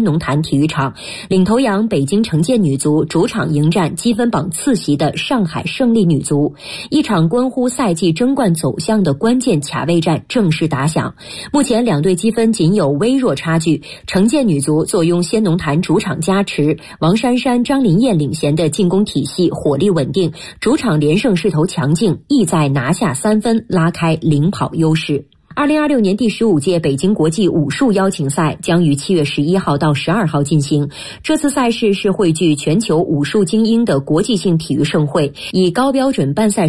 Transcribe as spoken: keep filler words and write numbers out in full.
农坛体育场，领头羊北京城建女足主场迎战积分榜次席的上海胜利女足，一场关乎赛季争冠走向的关键卡位战正式打响。目前两队积分仅有微弱差距，城建女足坐拥先农坛主场加持，王珊珊、张琳艳领衔的进攻体系火力稳定，主场连胜势头强劲，意在拿下三分，拉开领跑优势。二零二六年第十五届北京国际武术邀请赛将于七月十一号到十二号进行。这次赛事是汇聚全球武术精英的国际性体育盛会，以高标准办赛